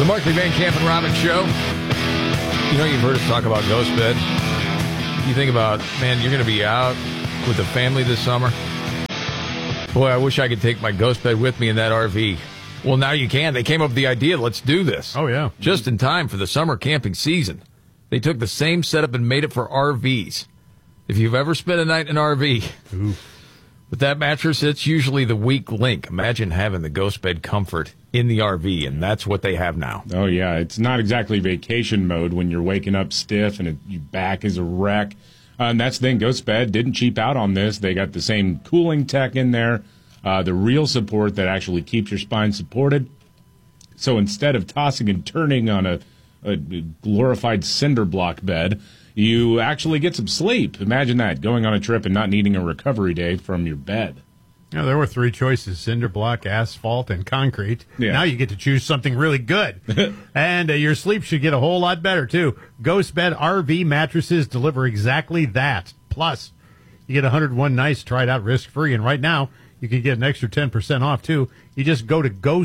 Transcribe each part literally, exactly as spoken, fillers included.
The Markley, Van Camp, and Robbins Show. You know, you've heard us talk about Ghost Bed. You think about, man, you're going to be out with the family this summer. Boy, I wish I could take my Ghost Bed with me in that R V. Well, now you can. They came up with the idea, let's do this. Oh, yeah. Just in time for the summer camping season. They took the same setup and made it for R Vs. If you've ever spent a night in an R V, Ooh. with that mattress, it's usually the weak link. Imagine having the Ghost Bed comfort in the R V, and that's what they have now. Oh, yeah. It's not exactly vacation mode when you're waking up stiff and it, your back is a wreck. Uh, and that's the thing. Ghost Bed didn't cheap out on this. They got the same cooling tech in there, uh, the real support that actually keeps your spine supported. So instead of tossing and turning on a, a glorified cinder block bed, you actually get some sleep. Imagine that, going on a trip and not needing a recovery day from your bed. Yeah, there were three choices: cinder block, asphalt, and concrete. Yeah. Now you get to choose something really good. And uh, your sleep should get a whole lot better, too. Ghost Bed R V mattresses deliver exactly that. Plus, you get one hundred one nights tried out risk-free. And right now, you can get an extra ten percent off, too. You just go to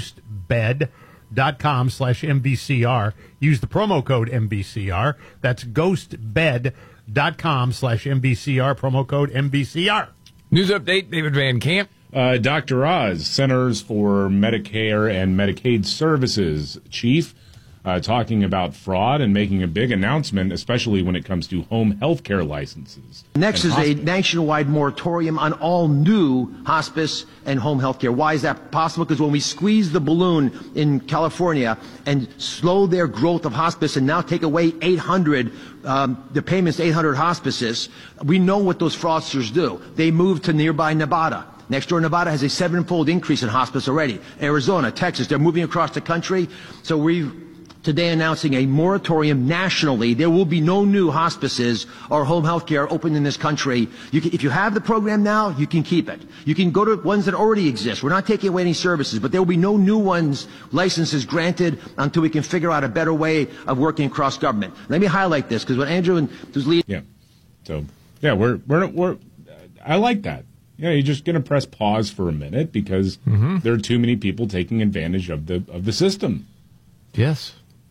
ghostbed.com slash MBCR. Use the promo code M B C R. That's ghostbed.com slash MBCR, promo code M B C R. News update, David Van Camp. Uh, Doctor Oz, Centers for Medicare and Medicaid Services chief, uh, talking about fraud and making a big announcement, especially when it comes to home health care licenses. Next is a nationwide moratorium on all new hospice and home health care. Why is that possible? Because when we squeeze the balloon in California and slow their growth of hospice and now take away eight hundred, um, the payments to eight hundred hospices, we know what those fraudsters do. They move to nearby Nevada. Next door, Nevada has a sevenfold increase in hospice already. Arizona, Texas, they're moving across the country. So we're today announcing a moratorium nationally. There will be no new hospices or home health care open in this country. You can, if you have the program now, you can keep it. You can go to ones that already exist. We're not taking away any services, but there will be no new ones, licenses granted until we can figure out a better way of working across government. Let me highlight this, because when Andrew was leading... Yeah. So, yeah, we're, we're, we're, I like that. Yeah, you're just going to press pause for a minute because mm-hmm. there are too many people taking advantage of the of the system. Yes.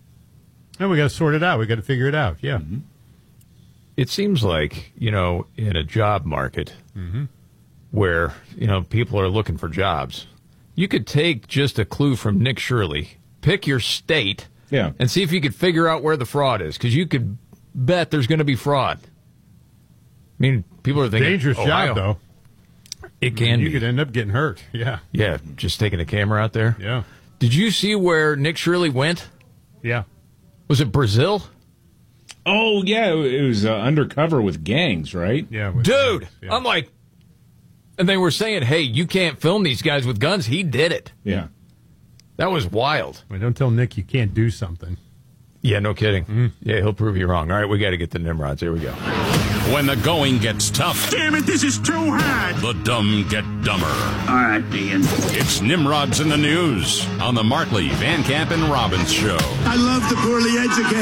And we got to sort it out. We got to figure it out. Yeah. Mm-hmm. It seems like, you know, in a job market mm-hmm. where, you know, people are looking for jobs, you could take just a clue from Nick Shirley, pick your state, yeah. and see if you could figure out where the fraud is, because you could bet there's going to be fraud. I mean, people are thinking, dangerous Ohio. job, though. It can You be. could end up getting hurt. Yeah. Yeah, just taking a camera out there. Yeah. Did you see where Nick Shirley went? Yeah. Was it Brazil? Oh, yeah, it was uh, undercover with gangs, right? Yeah. Dude, yeah. I'm like, and they were saying, hey, you can't film these guys with guns. He did it. Yeah. That was wild. Well, don't tell Nick you can't do something. Yeah, no kidding. Mm. Yeah, he'll prove you wrong. All right, we got to get the Nimrods. Here we go. When the going gets tough. Damn it, this is too hard. The dumb get dumber. All right, Dean. It's Nimrods in the News on the Markley, Van Camp, and Robbins Show. I love the poorly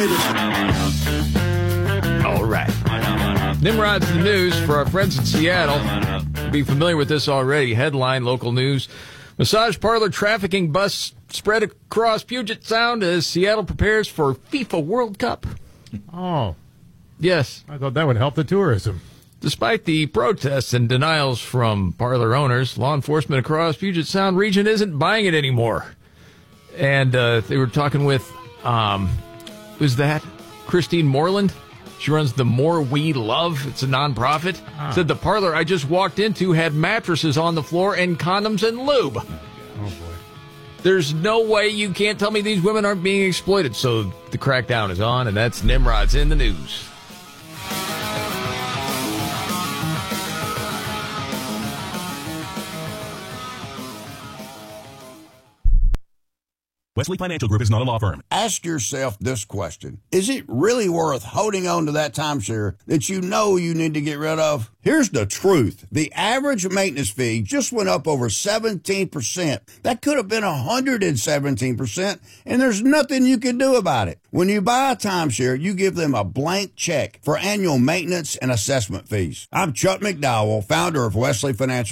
educated. All right. Nimrods in the News for our friends in Seattle. Be familiar with this already. Headline, local news. Massage parlor trafficking bust spread across Puget Sound as Seattle prepares for FIFA World Cup. Oh. Yes. I thought that would help the tourism. Despite the protests and denials from parlor owners, law enforcement across Puget Sound region isn't buying it anymore. And uh, they were talking with, um, who's that? Christine Moreland. She runs the More We Love. It's a nonprofit. Ah. Said the parlor I just walked into had mattresses on the floor and condoms and lube. Oh, boy. There's no way you can't tell me these women aren't being exploited. So the crackdown is on, and that's Nimrod's in the News. Wesley Financial Group is not a law firm. Ask yourself this question. Is it really worth holding on to that timeshare that you know you need to get rid of? Here's the truth. The average maintenance fee just went up over seventeen percent. That could have been one hundred seventeen percent, and there's nothing you can do about it. When you buy a timeshare, you give them a blank check for annual maintenance and assessment fees. I'm Chuck McDowell, founder of Wesley Financial Group.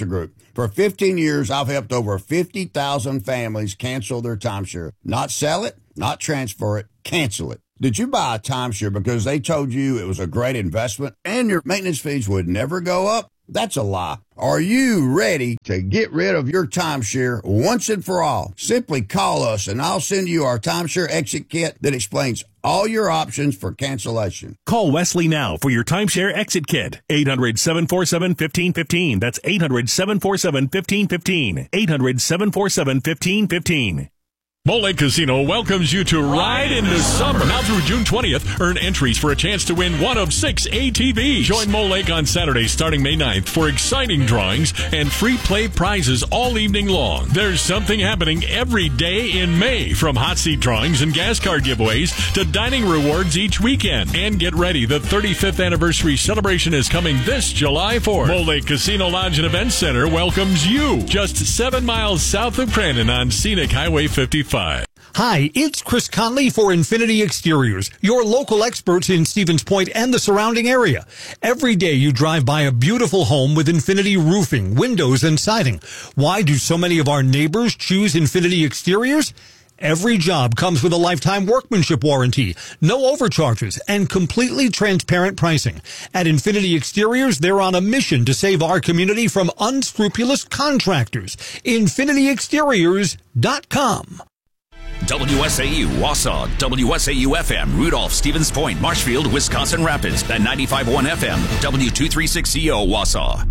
For fifteen years, I've helped over fifty thousand families cancel their timeshare. Not sell it, not transfer it, cancel it. Did you buy a timeshare because they told you it was a great investment and your maintenance fees would never go up? That's a lie. Are you ready to get rid of your timeshare once and for all? Simply call us and I'll send you our timeshare exit kit that explains all your options for cancellation. Call Wesley now for your timeshare exit kit. eight hundred, seven four seven, one five one five. That's eight hundred, seven four seven, one five one five. eight hundred, seven four seven, one five one five. Mole Lake Casino welcomes you to Ride into Summer. Now through June twentieth, earn entries for a chance to win one of six A T Vs. Join Mole Lake on Saturday starting May ninth for exciting drawings and free play prizes all evening long. There's something happening every day in May, from hot seat drawings and gas card giveaways to dining rewards each weekend. And get ready, the thirty-fifth anniversary celebration is coming this July fourth. Mole Lake Casino Lodge and Event Center welcomes you just seven miles south of Crandon on Scenic Highway fifty-five. Hi, it's Chris Conley for Infinity Exteriors, your local experts in Stevens Point and the surrounding area. Every day you drive by a beautiful home with Infinity roofing, windows, and siding. Why do so many of our neighbors choose Infinity Exteriors? Every job comes with a lifetime workmanship warranty, no overcharges, and completely transparent pricing. At Infinity Exteriors, they're on a mission to save our community from unscrupulous contractors. Infinity Exteriors dot com. W S A U, Wausau, W S A U F M, Rudolph, Stevens Point, Marshfield, Wisconsin Rapids, and ninety-five point one F M, W two thirty-six C O, Wausau.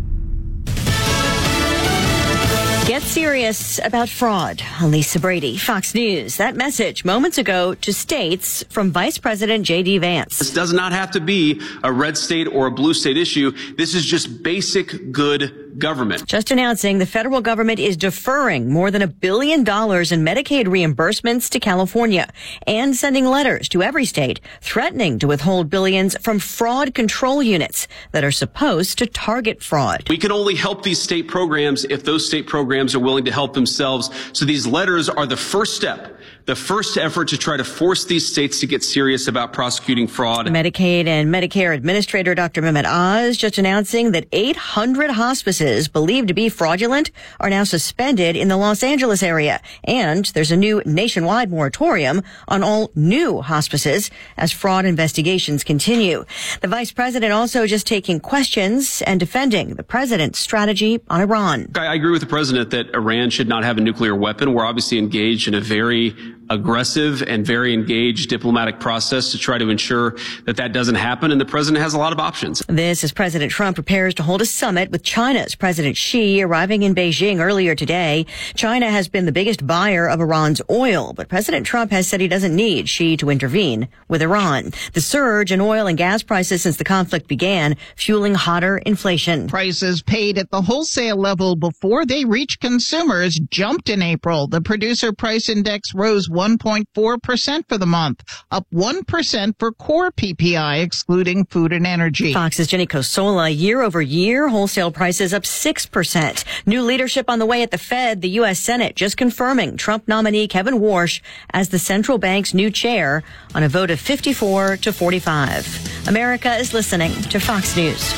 Get serious about fraud. Lisa Brady, Fox News. That message moments ago to states from Vice President J D. Vance. This does not have to be a red state or a blue state issue. This is just basic good government. Just announcing the federal government is deferring more than a billion dollars in Medicaid reimbursements to California and sending letters to every state threatening to withhold billions from fraud control units that are supposed to target fraud. We can only help these state programs if those state programs are willing to help themselves. So these letters are the first step, the first effort to try to force these states to get serious about prosecuting fraud. Medicaid and Medicare Administrator Doctor Mehmet Oz just announcing that eight hundred hospices believed to be fraudulent are now suspended in the Los Angeles area. And there's a new nationwide moratorium on all new hospices as fraud investigations continue. The vice president also just taking questions and defending the president's strategy on Iran. I agree with the president that Iran should not have a nuclear weapon. We're obviously engaged in a very aggressive and very engaged diplomatic process to try to ensure that that doesn't happen, and the president has a lot of options. This as President Trump prepares to hold a summit with China's President Xi arriving in Beijing earlier today. China has been the biggest buyer of Iran's oil, but President Trump has said he doesn't need Xi to intervene with Iran. The surge in oil and gas prices since the conflict began, fueling hotter inflation. Prices paid at the wholesale level before they reach consumers jumped in April. The producer price index rose one point four percent for the month, up one percent for core P P I, excluding food and energy. Fox's Jenny Cosola, year over year, wholesale prices up six percent. New leadership on the way at the Fed, the U S Senate just confirming Trump nominee Kevin Warsh as the central bank's new chair on a vote of fifty-four to forty-five. America is listening to Fox News.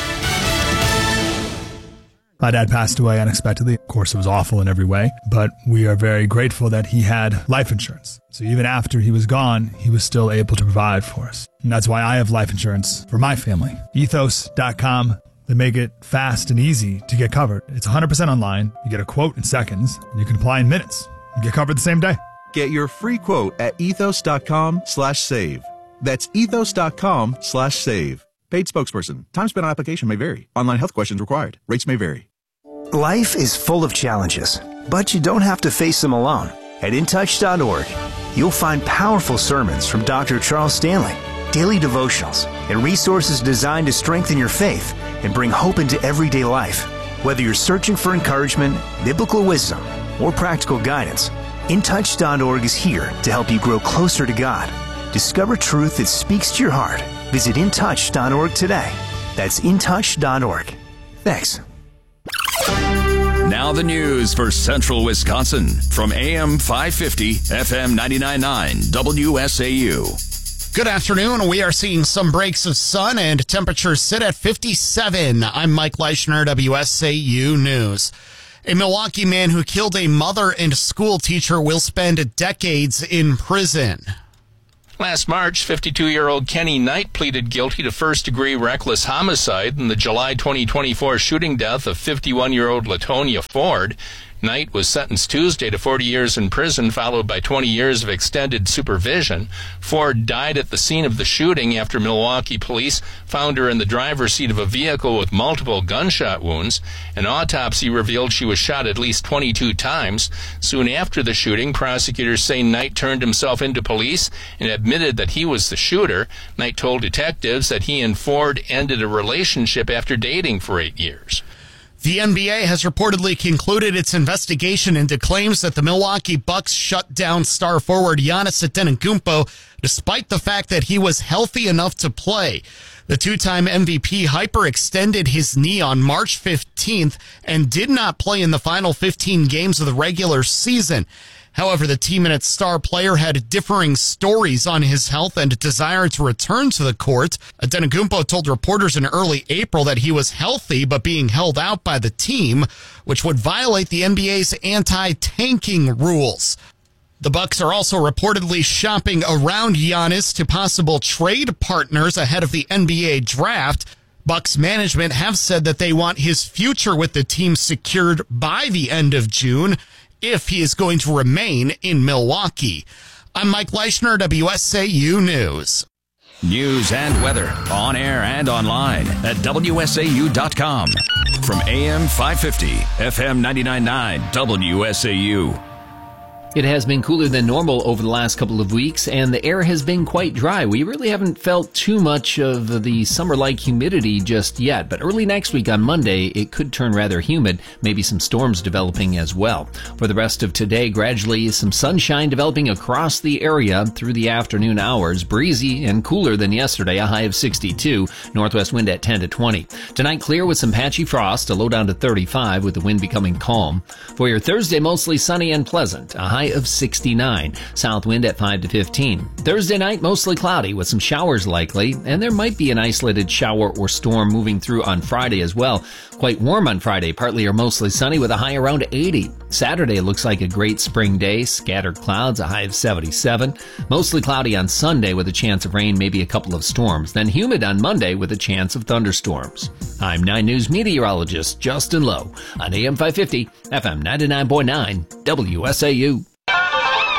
My dad passed away unexpectedly. Of course, it was awful in every way, but we are very grateful that he had life insurance. So even after he was gone, he was still able to provide for us. And that's why I have life insurance for my family. ethos dot com. They make it fast and easy to get covered. It's one hundred percent online. You get a quote in seconds, and you can apply in minutes. You get covered the same day. Get your free quote at ethos dot com slash save. That's ethos dot com slash save. Paid spokesperson. Time spent on application may vary. Online health questions required. Rates may vary. Life is full of challenges, but you don't have to face them alone. At in touch dot org, you'll find powerful sermons from Doctor Charles Stanley, daily devotionals, and resources designed to strengthen your faith and bring hope into everyday life. Whether you're searching for encouragement, biblical wisdom, or practical guidance, in touch dot org is here to help you grow closer to God. Discover truth that speaks to your heart. Visit in touch dot org today. That's in touch dot org. Thanks. Now the news for Central Wisconsin from A M five fifty, F M ninety-nine point nine, W S A U. Good afternoon. We are seeing some breaks of sun and temperatures sit at fifty-seven. I'm Mike Leischner, W S A U News. A Milwaukee man who killed a mother and school teacher will spend decades in prison. Last March, fifty-two-year-old Kenny Knight pleaded guilty to first-degree reckless homicide in the July twenty twenty-four shooting death of fifty-one-year-old Latonia Ford. Knight was sentenced Tuesday to forty years in prison, followed by twenty years of extended supervision. Ford died at the scene of the shooting after Milwaukee police found her in the driver's seat of a vehicle with multiple gunshot wounds. An autopsy revealed she was shot at least twenty-two times. Soon after the shooting, prosecutors say Knight turned himself into police and admitted that he was the shooter. Knight told detectives that he and Ford ended a relationship after dating for eight years. The N B A has reportedly concluded its investigation into claims that the Milwaukee Bucks shut down star forward Giannis Antetokounmpo despite the fact that he was healthy enough to play. The two-time M V P hyperextended his knee on March fifteenth and did not play in the final fifteen games of the regular season. However, the team and its star player had differing stories on his health and desire to return to the court. Antetokounmpo told reporters in early April that he was healthy but being held out by the team, which would violate the N B A's anti-tanking rules. The Bucks are also reportedly shopping around Giannis to possible trade partners ahead of the N B A draft. Bucks management have said that they want his future with the team secured by the end of June, if he is going to remain in Milwaukee. I'm Mike Leischner, W S A U News. News and weather on air and online at W S A U dot com. From A M five fifty, F M ninety-nine point nine, W S A U. It has been cooler than normal over the last couple of weeks, and the air has been quite dry. We really haven't felt too much of the summer-like humidity just yet, but early next week on Monday, it could turn rather humid, maybe some storms developing as well. For the rest of today, gradually some sunshine developing across the area through the afternoon hours, breezy and cooler than yesterday, a high of sixty-two, northwest wind at ten to twenty. Tonight, clear with some patchy frost, a low down to thirty-five, with the wind becoming calm. For your Thursday, mostly sunny and pleasant, a high of sixty-nine, south wind at five to fifteen. Thursday night, mostly cloudy with some showers likely, and there might be an isolated shower or storm moving through on Friday as well. Quite warm on Friday, partly or mostly sunny with a high around eighty. Saturday looks like a great spring day, scattered clouds, a high of seventy-seven. Mostly cloudy on Sunday with a chance of rain, maybe a couple of storms. Then humid on Monday with a chance of thunderstorms. I'm nine News meteorologist Justin Lowe on A M five fifty, F M ninety-nine point nine, W S A U.